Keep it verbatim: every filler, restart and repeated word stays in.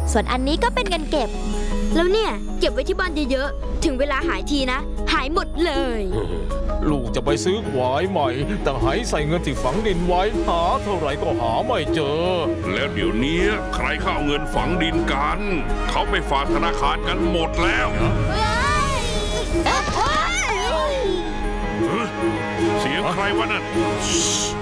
ส่วนอันนี้ก็เป็นเงินเก็บแล้วเนี่ยเก็บไว้ที่บ้านเยอะๆถึงเวลาหายทีนะหายหมดเลยลูกจะไปซื้อควายใหม่แต่หายใส่เงินที่ฝังดินไว้หาเท่าไหร่ก็หาไม่เจอแล้วเดี๋ยวนี้ใครเข้าเงินฝังดินกันเขาไปฝากธนาคารกันหมดแล้วเสียงใครวะนั่น